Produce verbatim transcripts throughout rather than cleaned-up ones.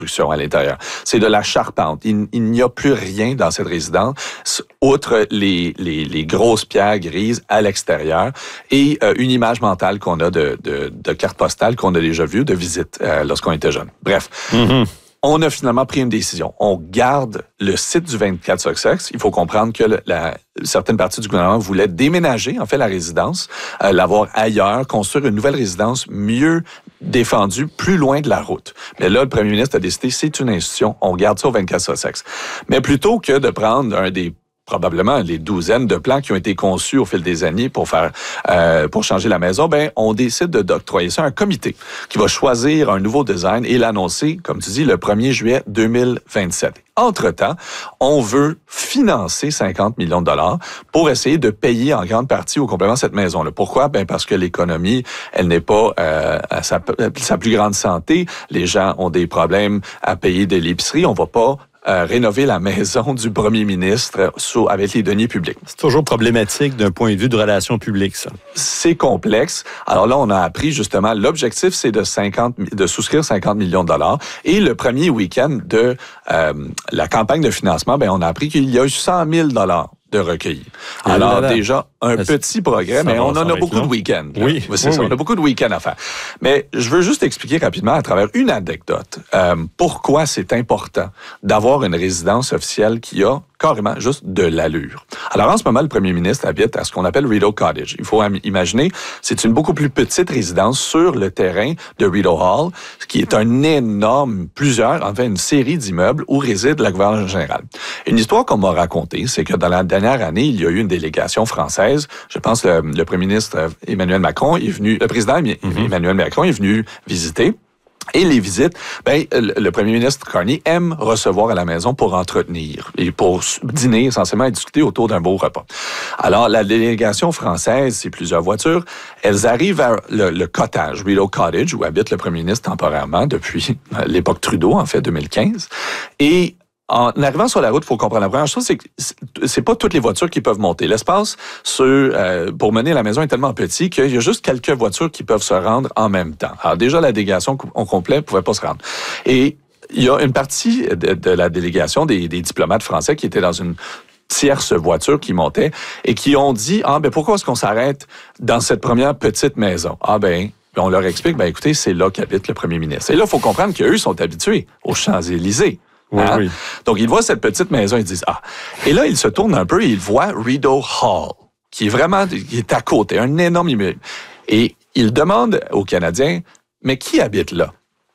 à l'intérieur. C'est de la charpente. Il, il n'y a plus rien dans cette résidence, outre les, les, les grosses pierres grises à l'extérieur et euh, une image mentale qu'on a de, de, de carte postale qu'on a déjà vue de visite euh, lorsqu'on était jeune. Bref. Mm-hmm. On a finalement pris une décision. On garde le site du vingt-quatre Sussex. Il faut comprendre que le, la, certaines parties du gouvernement voulaient déménager, en fait, la résidence, euh, l'avoir ailleurs, construire une nouvelle résidence mieux défendue, plus loin de la route. Mais là, le premier ministre a décidé, c'est une institution, on garde ça au vingt-quatre Sussex. Mais plutôt que de prendre un des probablement les douzaines de plans qui ont été conçus au fil des années pour faire euh, pour changer la maison, ben on décide de d'octroyer ça à un comité qui va choisir un nouveau design et l'annoncer, comme tu dis, le premier juillet deux mille vingt-sept. Entre-temps, on veut financer cinquante millions de dollars pour essayer de payer en grande partie au complément cette maison-là. Pourquoi? Ben parce que l'économie, elle n'est pas euh, à sa, sa plus grande santé. Les gens ont des problèmes à payer de l'épicerie. On va pas Euh, rénover la maison du premier ministre sous, avec les deniers publics. C'est toujours problématique d'un point de vue de relations publiques, ça. C'est complexe. Alors là, on a appris justement, l'objectif, c'est de cinquante, de souscrire cinquante millions de dollars. Et le premier week-end de euh, la campagne de financement, ben on a appris qu'il y a eu cent mille dollars de recueillis. Alors, là, là. déjà, un Est-ce petit progrès, mais on en a beaucoup long. de week-ends. Oui, oui c'est oui, ça. Oui. On a beaucoup de week-ends à faire. Mais je veux juste expliquer rapidement, à travers une anecdote, euh, pourquoi c'est important d'avoir une résidence officielle qui a carrément juste de l'allure. Alors, en ce moment, le premier ministre habite à ce qu'on appelle Rideau Cottage. Il faut imaginer, c'est une beaucoup plus petite résidence sur le terrain de Rideau Hall, qui est un énorme, plusieurs, enfin, une série d'immeubles où réside la gouverneure générale. Une histoire qu'on m'a racontée, c'est que dans la dernière année, il y a eu une délégation française. Je pense le, le premier ministre Emmanuel Macron est venu, le président mm-hmm. Emmanuel Macron est venu visiter. Et les visites, ben le premier ministre Carney aime recevoir à la maison pour entretenir et pour dîner essentiellement et discuter autour d'un beau repas. Alors, la délégation française, c'est plusieurs voitures, elles arrivent vers le, le cottage, Rideau Cottage, où habite le premier ministre temporairement depuis l'époque Trudeau, en fait, deux mille quinze. Et en arrivant sur la route, il faut comprendre la première chose, c'est que c'est pas toutes les voitures qui peuvent monter. L'espace sur, euh, pour mener la maison est tellement petit qu'il y a juste quelques voitures qui peuvent se rendre en même temps. Alors déjà, la délégation au complet ne pouvait pas se rendre. Et il y a une partie de, de la délégation des, des diplomates français qui étaient dans une tierce voiture qui montait et qui ont dit, ah ben pourquoi est-ce qu'on s'arrête dans cette première petite maison? Ah ben... on leur explique, ben écoutez, c'est là qu'habite le premier ministre. Et là, il faut comprendre qu'eux sont habitués aux Champs-Élysées. Oui, hein? oui. Donc, ils voient cette petite maison, ils disent, ah. Et là, ils se tournent un peu et ils voient Rideau Hall, qui est vraiment, qui est à côté, un énorme immeuble. Et ils demandent aux Canadiens, mais qui habite là?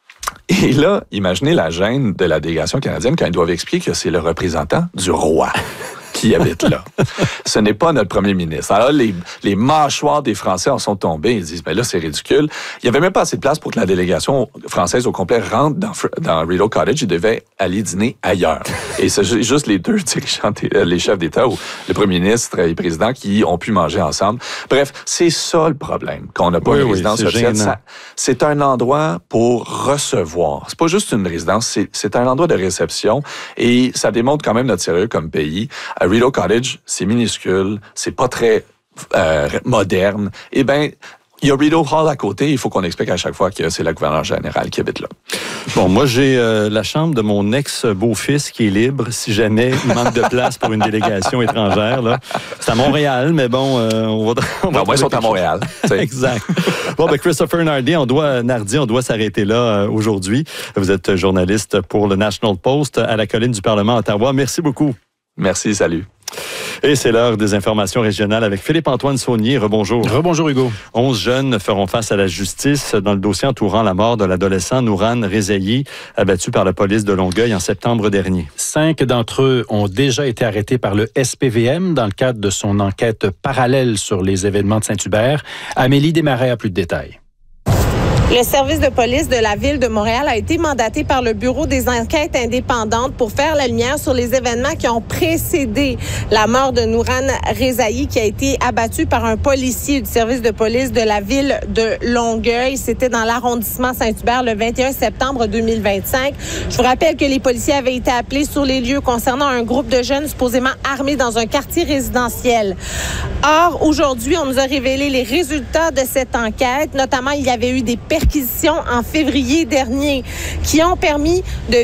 Et là, imaginez la gêne de la délégation canadienne quand ils doivent expliquer que c'est le représentant du roi qui habite là. Ce n'est pas notre premier ministre. Alors, les, les mâchoires des Français en sont tombés. Ils disent, ben là, c'est ridicule. Il n'y avait même pas assez de place pour que la délégation française au complet rentre dans, dans Rideau Cottage. Ils devaient aller dîner ailleurs. Et c'est juste les deux dirigeants, les chefs d'État ou le premier ministre et le président qui ont pu manger ensemble. Bref, c'est ça le problème, qu'on n'a pas oui, une oui, résidence officielle. Ça, c'est un endroit pour recevoir. C'est pas juste une résidence, c'est, c'est un endroit de réception et ça démontre quand même notre sérieux comme pays. Rideau Cottage, c'est minuscule, c'est pas très euh, moderne. Eh bien, il y a Rideau Hall à côté. Il faut qu'on explique à chaque fois que c'est la gouverneure générale qui habite là. Bon, moi, j'ai euh, la chambre de mon ex-beau-fils qui est libre si jamais il manque de place pour une délégation étrangère. Là. C'est à Montréal, mais bon, euh, on va... On va non, moi, ils sont à Montréal. Exact. Bon, ben Christopher Nardi, on doit, Nardi, on doit s'arrêter là euh, aujourd'hui. Vous êtes journaliste pour le National Post à la colline du Parlement à Ottawa. Merci beaucoup. Merci, salut. Et c'est l'heure des informations régionales avec Philippe-Antoine Saunier. Rebonjour. Rebonjour, Hugo. Onze jeunes feront face à la justice dans le dossier entourant la mort de l'adolescent Nouran Rezaï, abattu par la police de Longueuil en septembre dernier. Cinq d'entre eux ont déjà été arrêtés par le S P V M dans le cadre de son enquête parallèle sur les événements de Saint-Hubert. Amélie Desmarais a plus de détails. Le service de police de la Ville de Montréal a été mandaté par le Bureau des enquêtes indépendantes pour faire la lumière sur les événements qui ont précédé la mort de Nouran Rezaï, qui a été abattu par un policier du service de police de la Ville de Longueuil. C'était dans l'arrondissement Saint-Hubert le vingt et un septembre deux mille vingt-cinq. Je vous rappelle que les policiers avaient été appelés sur les lieux concernant un groupe de jeunes supposément armés dans un quartier résidentiel. Or, aujourd'hui, on nous a révélé les résultats de cette enquête. Notamment, il y avait eu des perquisitions en février dernier qui ont permis de